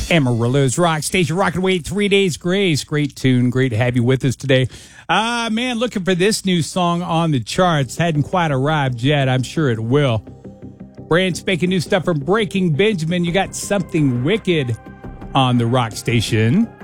Amarillo's Rock Station, rocking away 3 Days Grace. Great tune. Great to have you with us today. Man, looking for this new song on the charts. Hadn't quite arrived yet. I'm sure it will. Brand spanking new stuff from Breaking Benjamin. You got Something Wicked on the Rock Station.